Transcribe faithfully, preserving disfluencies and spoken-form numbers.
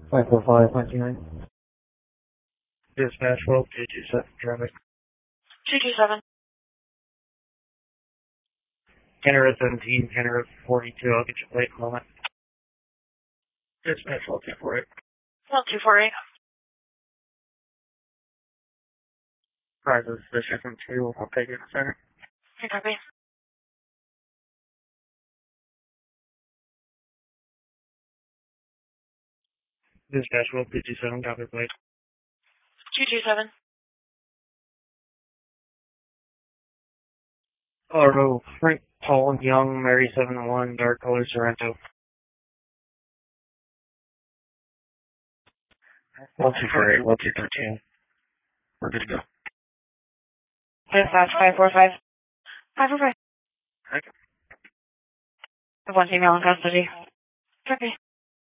five four five, nineteen nine. Dispatch, well, two two seven, traffic. two two seven. Kennerer seventeen, Kennerer forty-two, I'll get your plate in a moment. Dispatch, well, two four eight. one two four eight. Prizes, position from two, I'll take it in a second. Okay, copy. Dispatch, well, two two seven, copy plate. two two seven. Colorado, Frank Paul Young, Mary seven one, dark color Sorrento. one two four eight, one two thirteen. We're good to go. Dispatch, five four five. five four five. Okay. One female in custody. Copy.